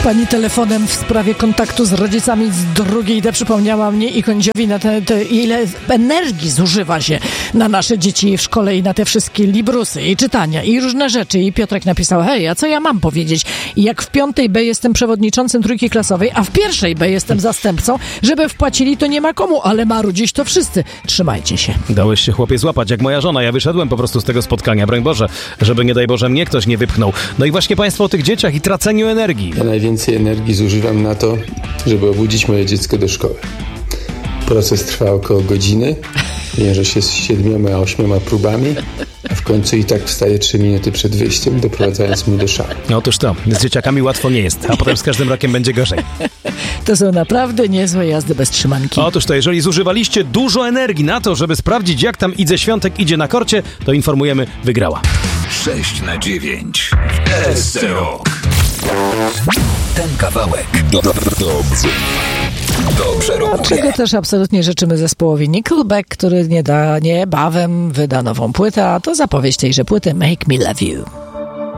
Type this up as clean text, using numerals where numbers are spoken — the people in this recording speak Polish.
Pani telefonem w sprawie kontaktu z rodzicami z drugiej przypomniała mnie i Kądziowi na ile energii zużywa się na nasze dzieci w szkole i na te wszystkie librusy i czytania i różne rzeczy. I Piotrek napisał, hej, a co ja mam powiedzieć? I jak w 5. B jestem przewodniczącym trójki klasowej, a w 1. B jestem zastępcą, żeby wpłacili, to nie ma komu, ale marudzić to wszyscy. Trzymajcie się. Dałeś się, chłopie, złapać jak moja żona. Ja wyszedłem po prostu z tego spotkania, broń Boże, żeby nie daj Boże mnie ktoś nie wypchnął. No i właśnie państwo o tych dzieciach i traceniu energii. Ja najwięcej energii zużywam na to, żeby obudzić moje dziecko do szkoły. Proces trwa około godziny, wiąże się z 7-8 próbami, a w końcu i tak wstaje 3 minuty przed wyjściem, doprowadzając mnie do szału. Otóż to, z dzieciakami łatwo nie jest, a potem z każdym rokiem będzie gorzej. To są naprawdę niezłe jazdy bez trzymanki. Otóż to, jeżeli zużywaliście dużo energii na to, żeby sprawdzić, jak tam Idze Świątek idzie na korcie, to informujemy, wygrała. 6/9 w SC Rock. Ten kawałek dobrze rokuje. Czego też absolutnie życzymy zespołowi Nickelback, który niebawem wyda nową płytę, a to zapowiedź tejże płyty Make Me Love You.